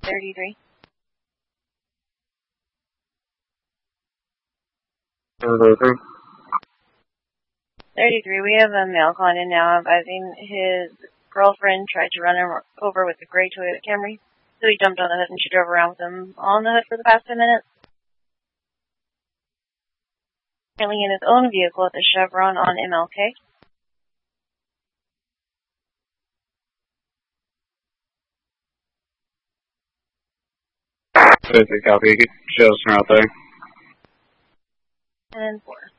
33. 33, we have a male calling in now advising his girlfriend tried to run him over with a gray Toyota Camry. So he jumped on the hood and she drove around with him on the hood for the past 10 minutes. Currently in his own vehicle at the Chevron on MLK. Copy. Get shows from out there. 10-4.